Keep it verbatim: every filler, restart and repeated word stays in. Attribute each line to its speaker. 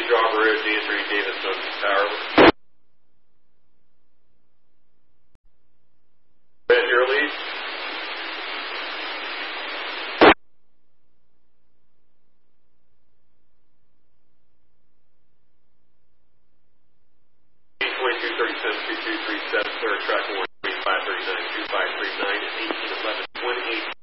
Speaker 1: Jobber Road, D three Davis Tower. At your lead. twenty-two thirty-seven, two two three seven, clear track one, three five three nine, two five three nine, eighteen eleven, one eight.